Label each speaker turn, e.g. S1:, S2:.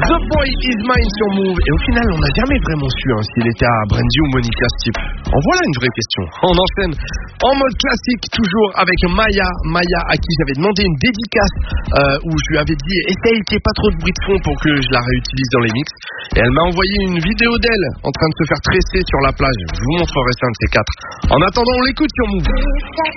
S1: The Boy Is Mine sur Move. Et au final, on n'a jamais vraiment su s'il était à Brandy ou Monica, ce type. En voilà une vraie question. On enchaîne en mode classique, toujours avec Maya. Maya, à qui j'avais demandé une dédicace où je lui avais dit essaye qu'il n'y ait pas trop de bruit de fond pour que je la réutilise dans les mix. Et elle m'a envoyé une vidéo d'elle en train de se faire tresser sur la plage. Je vous montrerai ça un de ces quatre. En attendant, on l'écoute sur Move.